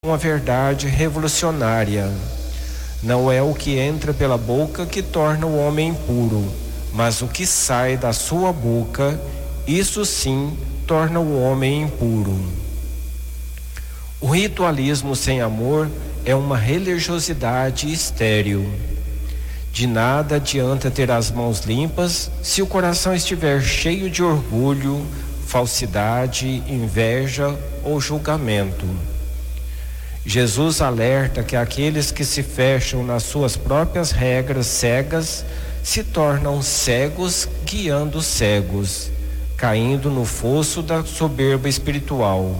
uma verdade revolucionária. Não é o que entra pela boca que torna o homem impuro, mas o que sai da sua boca, isso sim torna o homem impuro. O ritualismo sem amor é uma religiosidade estéril. De nada adianta ter as mãos limpas se o coração estiver cheio de orgulho, falsidade, inveja ou julgamento. Jesus alerta que aqueles que se fecham nas suas próprias regras cegas se tornam cegos guiando cegos, caindo no fosso da soberba espiritual.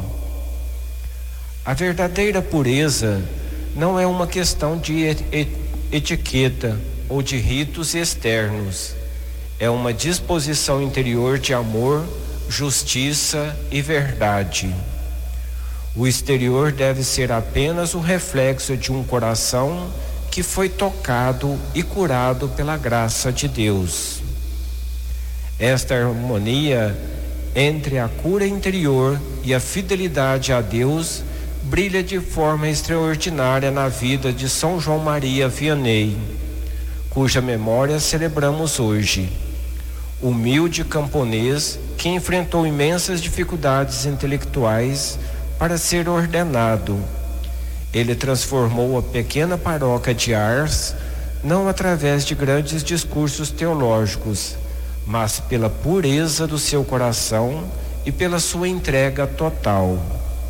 A verdadeira pureza não é uma questão de etiqueta ou de ritos externos. É uma disposição interior de amor, justiça e verdade. O exterior deve ser apenas o reflexo de um coração que foi tocado e curado pela graça de Deus. Esta harmonia entre a cura interior e a fidelidade a Deus brilha de forma extraordinária na vida de São João Maria Vianney, cuja memória celebramos hoje. Humilde camponês que enfrentou imensas dificuldades intelectuais para ser ordenado. Ele transformou a pequena paróquia de Ars não através de grandes discursos teológicos, mas pela pureza do seu coração e pela sua entrega total.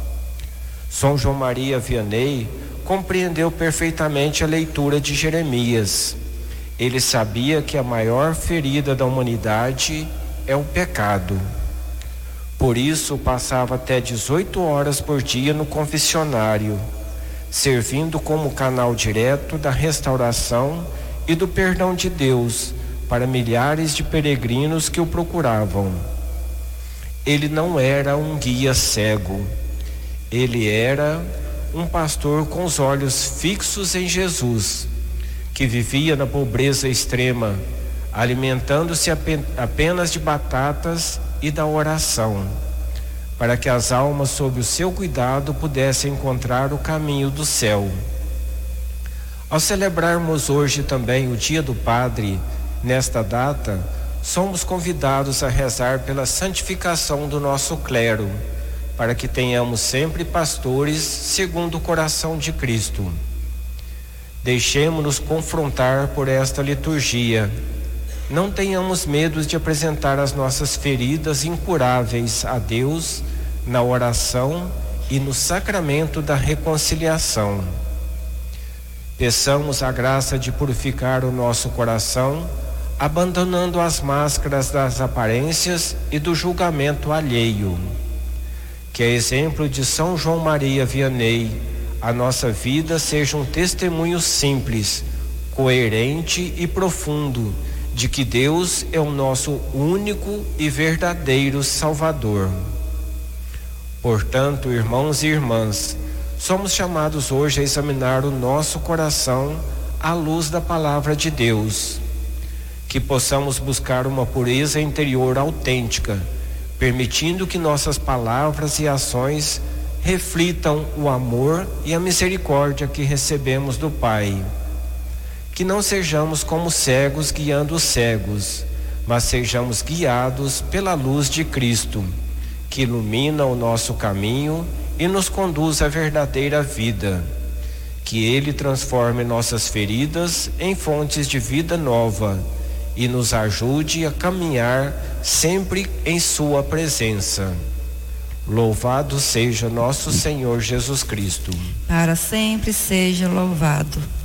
São João Maria Vianney compreendeu perfeitamente a leitura de Jeremias. Ele sabia que a maior ferida da humanidade é o pecado. Por isso, passava até 18 horas por dia no confessionário, servindo como canal direto da restauração e do perdão de Deus para milhares de peregrinos que o procuravam. Ele não era um guia cego. Ele era um pastor com os olhos fixos em Jesus, que vivia na pobreza extrema, alimentando-se apenas de batatas e da oração, para que as almas sob o seu cuidado pudessem encontrar o caminho do céu. Ao celebrarmos hoje também o Dia do Padre, nesta data, somos convidados a rezar pela santificação do nosso clero, para que tenhamos sempre pastores segundo o coração de Cristo. Deixemo-nos confrontar por esta liturgia. Não tenhamos medo de apresentar as nossas feridas incuráveis a Deus na oração e no sacramento da reconciliação. Peçamos a graça de purificar o nosso coração, abandonando as máscaras das aparências e do julgamento alheio. Que a exemplo de São João Maria Vianney, a nossa vida seja um testemunho simples, coerente e profundo de que Deus é o nosso único e verdadeiro Salvador. Portanto, irmãos e irmãs, somos chamados hoje a examinar o nosso coração à luz da palavra de Deus. Que possamos buscar uma pureza interior autêntica, permitindo que nossas palavras e ações reflitam o amor e a misericórdia que recebemos do Pai. Que não sejamos como cegos guiando os cegos, mas sejamos guiados pela luz de Cristo, que ilumina o nosso caminho e nos conduz à verdadeira vida. Que Ele transforme nossas feridas em fontes de vida nova e nos ajude a caminhar sempre em sua presença. Louvado seja nosso Senhor Jesus Cristo. Para sempre seja louvado.